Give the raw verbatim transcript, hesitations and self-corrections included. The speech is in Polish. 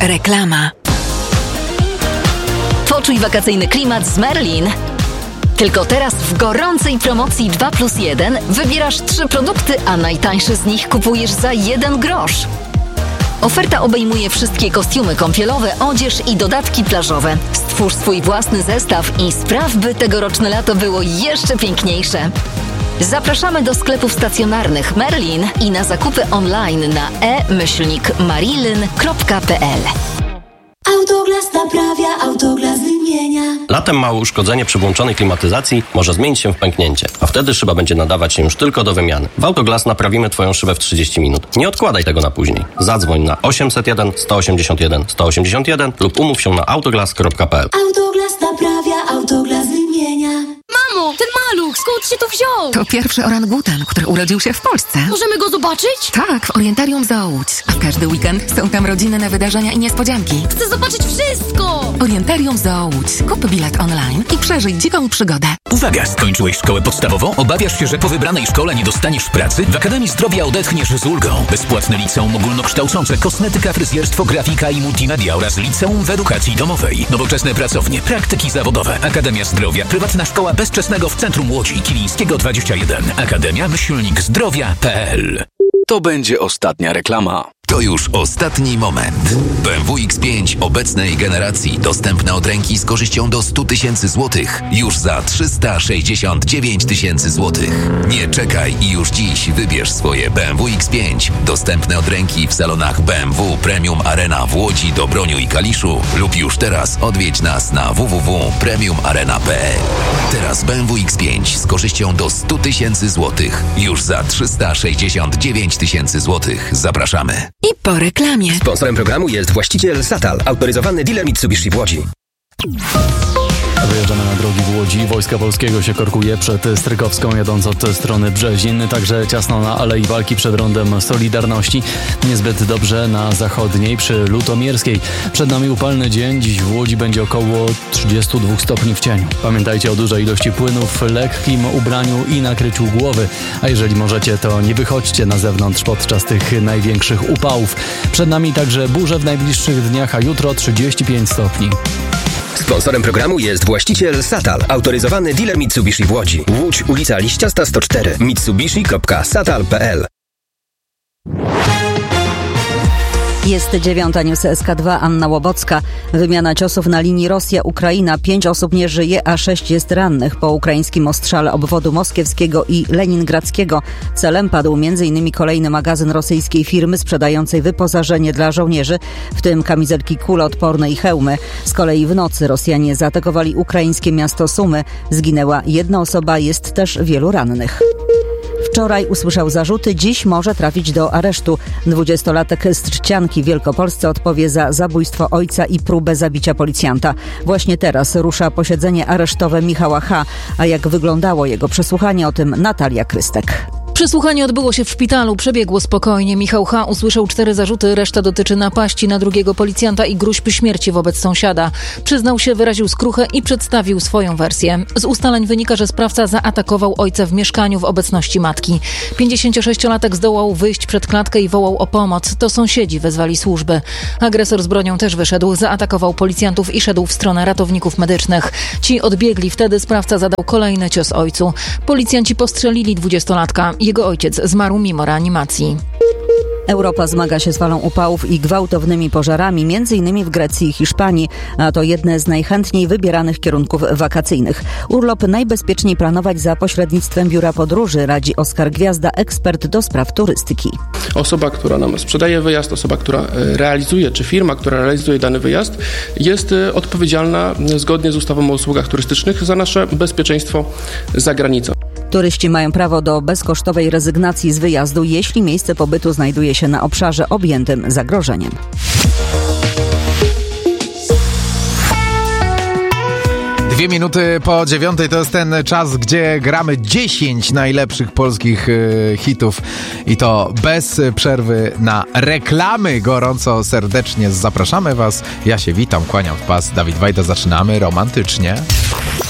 Reklama. Poczuj wakacyjny klimat z Merlin. Tylko teraz w gorącej promocji dwa plus jeden wybierasz trzy produkty, a najtańsze z nich kupujesz za jeden grosz. Oferta obejmuje wszystkie kostiumy kąpielowe, odzież i dodatki plażowe. Stwórz swój własny zestaw i spraw, by tegoroczne lato było jeszcze piękniejsze. Zapraszamy do sklepów stacjonarnych Merlin i na zakupy online na e myślnik marilyn kropka p l. Autoglas naprawia, Autoglas wymienia. Latem małe uszkodzenie przy włączonej klimatyzacji może zmienić się w pęknięcie, a wtedy szyba będzie nadawać się już tylko do wymiany. W Autoglas naprawimy Twoją szybę w trzydzieści minut. Nie odkładaj tego na później. Zadzwoń na osiemset jeden sto osiemdziesiąt jeden sto osiemdziesiąt jeden lub umów się na autoglas kropka p l. Autoglas naprawia, Autoglas wymienia. Mamo, ten maluch, skąd się to wziął? To pierwszy orangutan, który urodził się w Polsce. Możemy go zobaczyć? Tak, w Orientarium Zoo Łódź. A w każdy weekend są tam rodzinne wydarzenia i niespodzianki. Chcę zobaczyć wszystko! Orientarium Zoo Łódź. Kup bilet online i przeżyj dziką przygodę. Uwaga, skończyłeś szkołę podstawową? Obawiasz się, że po wybranej szkole nie dostaniesz pracy? W Akademii Zdrowia odetchniesz z ulgą. Bezpłatne liceum ogólnokształcące, kosmetyka, fryzjerstwo, grafika i multimedia oraz liceum w edukacji domowej. Nowoczesne pracownie, praktyki zawodowe. Akademia Zdrowia, prywatna szkoła bezczesnego w centrum Łodzi, Kilińskiego dwadzieścia jeden. Akademia myślnik zdrowia kropka p l. To będzie ostatnia reklama. To już ostatni moment. B M W X pięć obecnej generacji dostępne od ręki z korzyścią do sto tysięcy złotych. Już za trzysta sześćdziesiąt dziewięć tysięcy złotych. Nie czekaj i już dziś wybierz swoje B M W X pięć. Dostępne od ręki w salonach B M W Premium Arena w Łodzi, Dobroniu i Kaliszu lub już teraz odwiedź nas na w w w kropka premium arena kropka p l. Teraz B M W X pięć z korzyścią do sto tysięcy złotych. Już za trzysta sześćdziesiąt dziewięć tysięcy złotych. Zapraszamy. I po reklamie. Sponsorem programu jest właściciel Satal, autoryzowany dealer Mitsubishi w Łodzi. Wyjeżdżamy na drogi w Łodzi. Wojska Polskiego się korkuje przed Strykowską, jadąc od strony Brzezin. Także ciasno na Alei Walki przed rondem Solidarności. Niezbyt dobrze na zachodniej przy Lutomierskiej. Przed nami upalny dzień. Dziś w Łodzi będzie około trzydzieści dwa stopni w cieniu. Pamiętajcie o dużej ilości płynów, lekkim ubraniu i nakryciu głowy. A jeżeli możecie, to nie wychodźcie na zewnątrz podczas tych największych upałów. Przed nami także burze w najbliższych dniach, a jutro trzydzieści pięć stopni. Sponsorem programu jest właściciel Satal, autoryzowany dealer Mitsubishi w Łodzi. Łódź, ulica Liściasta sto cztery. mitsubishi kropka satal kropka p l. Jest dziewiąta, news S K dwa, Anna Łobocka. Wymiana ciosów na linii Rosja-Ukraina. Pięć osób nie żyje, a sześć jest rannych po ukraińskim ostrzale obwodu moskiewskiego i leningradzkiego. Celem padł między innymi kolejny magazyn rosyjskiej firmy sprzedającej wyposażenie dla żołnierzy, w tym kamizelki kuloodporne i hełmy. Z kolei w nocy Rosjanie zaatakowali ukraińskie miasto Sumy. Zginęła jedna osoba, jest też wielu rannych. Wczoraj usłyszał zarzuty, dziś może trafić do aresztu. Dwudziestolatek z Trzcianki w Wielkopolsce odpowie za zabójstwo ojca i próbę zabicia policjanta. Właśnie teraz rusza posiedzenie aresztowe Michała H., a jak wyglądało jego przesłuchanie, o tym Natalia Krystek. Przesłuchanie odbyło się w szpitalu, przebiegło spokojnie. Michał H. usłyszał cztery zarzuty, reszta dotyczy napaści na drugiego policjanta i groźb śmierci wobec sąsiada. Przyznał się, wyraził skruchę i przedstawił swoją wersję. Z ustaleń wynika, że sprawca zaatakował ojca w mieszkaniu w obecności matki. pięćdziesięciosześciolatek zdołał wyjść przed klatkę i wołał o pomoc. To sąsiedzi wezwali służby. Agresor z bronią też wyszedł, zaatakował policjantów i szedł w stronę ratowników medycznych. Ci odbiegli, wtedy sprawca zadał kolejny cios ojcu. Policjanci postrzelili dwudziestolatka. Jego ojciec zmarł mimo reanimacji. Europa zmaga się z falą upałów i gwałtownymi pożarami, między innymi w Grecji i Hiszpanii, a to jedne z najchętniej wybieranych kierunków wakacyjnych. Urlop najbezpieczniej planować za pośrednictwem biura podróży, radzi Oskar Gwiazda, ekspert do spraw turystyki. Osoba, która nam sprzedaje wyjazd, osoba, która realizuje, czy firma, która realizuje dany wyjazd, jest odpowiedzialna zgodnie z ustawą o usługach turystycznych za nasze bezpieczeństwo za granicą. Turyści mają prawo do bezkosztowej rezygnacji z wyjazdu, jeśli miejsce pobytu znajduje się na obszarze objętym zagrożeniem. Dwie minuty po dziewiątej to jest ten czas, gdzie gramy dziesięć najlepszych polskich y, hitów i to bez przerwy na reklamy. Gorąco, serdecznie zapraszamy Was. Ja się witam, kłaniam w pas. Dawid Wajda, zaczynamy romantycznie.